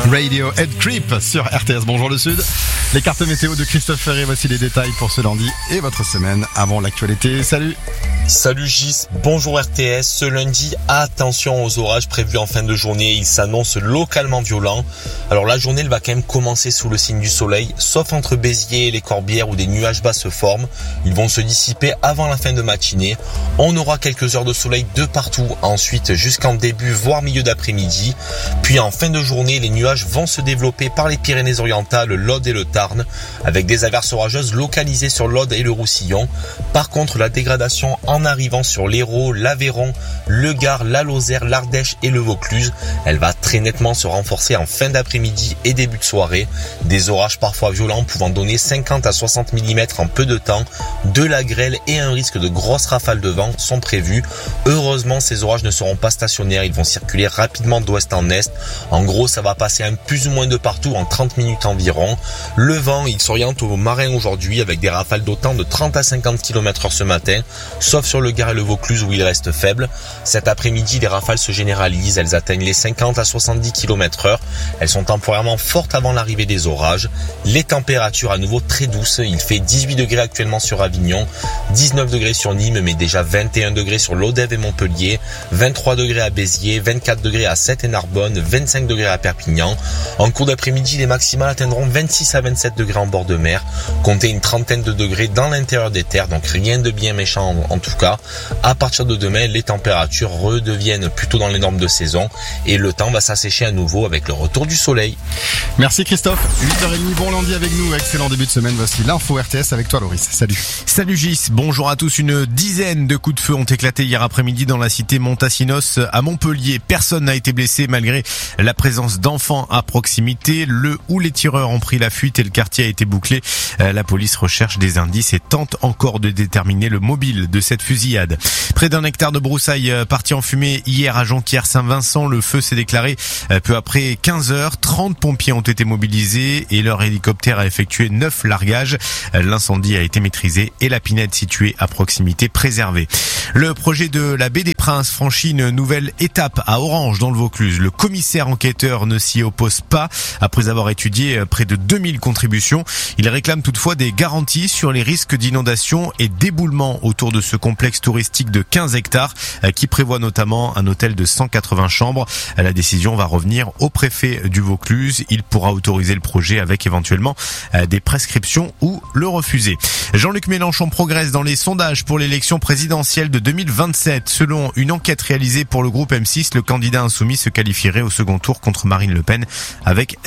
Radiohead Creep sur RTS. Bonjour le Sud. Les cartes météo de Christophe Ferré, voici les détails pour ce lundi et votre semaine avant l'actualité. Salut. Salut Gis, bonjour RTS. Ce lundi, attention aux orages prévus en fin de journée. Ils s'annoncent localement violents. Alors la journée, elle va quand même commencer sous le signe du soleil, sauf entre Béziers et les Corbières où des nuages bas se forment. Ils vont se dissiper avant la fin de matinée. On aura quelques heures de soleil de partout. Ensuite, jusqu'en début, voire milieu d'après-midi. Puis en fin de journée, les nuages vont se développer par les Pyrénées-Orientales, l'Aude et le Tarn, avec des averses orageuses localisées sur l'Aude et le Roussillon. Par contre, la dégradation en arrivant sur l'Hérault, l'Aveyron, le Gard, la Lozère, l'Ardèche et le Vaucluse, elle va très nettement se renforcer en fin d'après-midi et début de soirée. Des orages parfois violents pouvant donner 50 à 60 mm en peu de temps, de la grêle et un risque de grosses rafales de vent sont prévus. Heureusement, ces orages ne seront pas stationnaires, ils vont circuler rapidement d'ouest en est. En gros, ça va passer un plus ou moins de partout en 30 minutes environ. Le vent, il s'oriente au marin aujourd'hui avec des rafales d'autant de 30 à 50 km/h ce matin, sauf sur le Gard et le Vaucluse où il reste faible. Cet après-midi, les rafales se généralisent, elles atteignent les 50 à 70 km/h. Elles sont temporairement fortes avant l'arrivée des orages. Les températures à nouveau très douces, il fait 18 degrés actuellement sur Avignon, 19 degrés sur Nîmes, mais déjà 21 degrés sur Lodève et Montpellier, 23 degrés à Béziers, 24 degrés à Sète et Narbonne, 25 degrés à Perpignan. En cours d'après-midi, les maximales atteindront 26 à 27 degrés en bord de mer, comptez une trentaine de degrés dans l'intérieur des terres, donc rien de bien méchant en tout cas. À partir de demain, les températures redeviennent plutôt dans les normes de saison et le temps va s'assécher à nouveau avec le retour du soleil. Merci Christophe. 8h30, bon lundi avec nous. Excellent début de semaine. Voici l'info RTS avec toi Loris. Salut. Salut Gis. Bonjour à tous. Une dizaine de coups de feu ont éclaté hier après-midi dans la cité Montassinos à Montpellier. Personne n'a été blessé malgré la présence d'enfants à proximité. Le ou les tireurs ont pris la fuite et le quartier a été bouclé. La police recherche des indices et tente encore de déterminer le mobile de cette fusillade. Près d'un hectare de broussailles parti en fumée hier à Jonquière-Saint-Vincent. Le feu s'est déclaré peu après 15 heures. 30 pompiers ont été mobilisés et leur hélicoptère a effectué 9 largages. L'incendie a été maîtrisé et la pinède située à proximité préservée. Le projet de la baie des Princes franchit une nouvelle étape à Orange dans le Vaucluse. Le commissaire enquêteur ne s'y oppose pas après avoir étudié près de 2000 contributions. Il réclame toutefois des garanties sur les risques d'inondation et d'éboulement autour de ce complexe touristique de 15 hectares qui prévoit notamment un hôtel de 180 chambres. La décision va revenir au préfet du Vaucluse. Il pourra autoriser le projet avec éventuellement des prescriptions ou le refuser. Jean-Luc Mélenchon progresse dans les sondages pour l'élection présidentielle de 2027. Selon une enquête réalisée pour le groupe M6, le candidat insoumis se qualifierait au second tour contre Marine Le Pen avec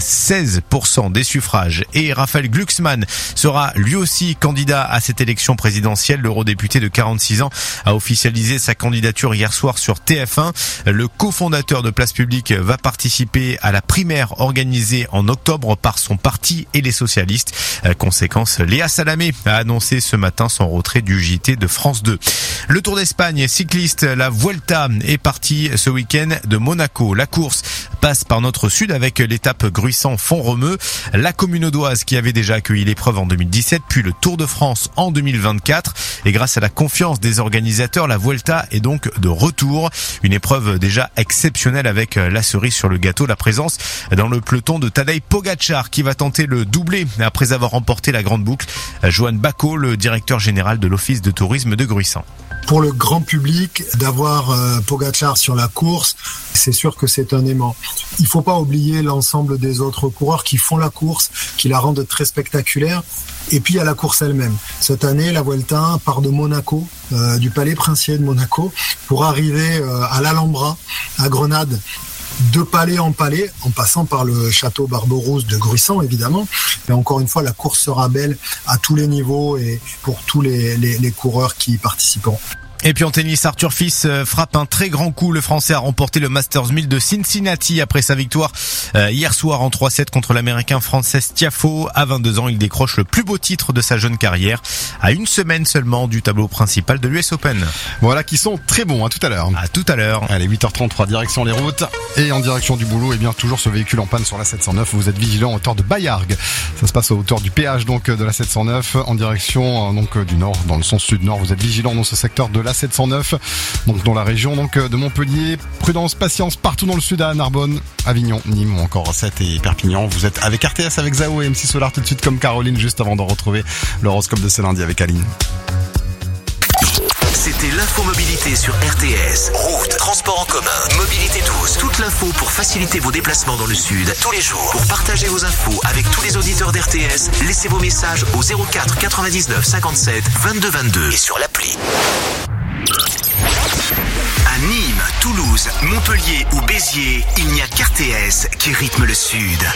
16% des suffrages. Et Raphaël Glucksmann sera lui aussi candidat à cette élection présidentielle. L'eurodéputé de 46 ans a officialisé sa candidature hier soir sur TF1. Le cofondateur de Place Publique va participer à la primaire organisée en octobre par son parti et les socialistes. Conséquence, Léa Salamé a annoncé ce matin son retrait du JT de France 2. Le Tour d'Espagne cycliste, la Vuelta est partie ce week-end de Monaco. La course passe par notre sud avec l'étape Gruissant-Font-Romeu. La commune audoise qui avait déjà accueilli l'épreuve en 2017, puis le Tour de France en 2024. Et grâce à la confiance des organisateurs, la Vuelta est donc de retour. Une épreuve déjà exceptionnelle avec la cerise sur le gâteau, la présence dans le peloton de Tadej Pogačar qui va tenter le doublé après avoir remporté la grande boucle. Johan Bacot, le directeur général de l'Office de tourisme de Gruissant. Pour le grand public, d'avoir Pogačar sur la course, c'est sûr que c'est un aimant. Il faut pas oublier l'ensemble des autres coureurs qui font la course, qui la rendent très spectaculaire. Et puis il y a la course elle-même. Cette année, la Vuelta part de Monaco, du Palais Princier de Monaco, pour arriver à l'Alhambra, à Grenade. De palais en palais, en passant par le château Barberousse de Gruissant, évidemment. Mais encore une fois, la course sera belle à tous les niveaux et pour tous les coureurs qui y participeront. Et puis en tennis, Arthur Fils frappe un très grand coup. Le Français a remporté le Masters 1000 de Cincinnati après sa victoire hier soir en 3-7 contre l'Américain Frances Tiafoe. À 22 ans, il décroche le plus beau titre de sa jeune carrière à une semaine seulement du tableau principal de l'US Open. Voilà qui sont très bons. À tout à l'heure. À tout à l'heure. Allez, 8h33, direction les routes et en direction du boulot. Et bien toujours ce véhicule en panne sur la 709. Vous êtes vigilant à hauteur de Bayargues. Ça se passe à hauteur du péage donc de la 709 en direction donc du nord, dans le sens sud-nord. Vous êtes vigilant dans ce secteur de la la 709, donc dans la région de Montpellier. Prudence, patience partout dans le sud, à Narbonne, Avignon, Nîmes ou encore Sète et Perpignan. Vous êtes avec RTS, avec Zao et MC Solar tout de suite comme Caroline, juste avant de retrouver l'horoscope de ce lundi avec Aline. C'était l'infomobilité sur RTS. Route, transport en commun, mobilité douce. Toute l'info pour faciliter vos déplacements dans le sud tous les jours. Pour partager vos infos avec tous les auditeurs d'RTS, laissez vos messages au 04 99 57 22 22 et sur l'appli. À Nîmes, Toulouse, Montpellier ou Béziers, il n'y a qu'RTS qui rythme le sud.